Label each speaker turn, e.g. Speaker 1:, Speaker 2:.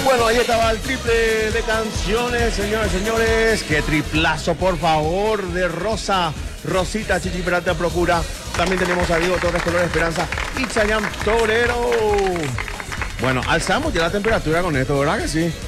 Speaker 1: Bueno, ahí estaba el triple de canciones, señores, señores. Qué triplazo, por favor, de Rosa, Rosita, Chichi Peralta Procura. También tenemos a Diego Torres, Color Esperanza y Chayam Torero. Bueno, alzamos ya la temperatura con esto, ¿verdad que sí?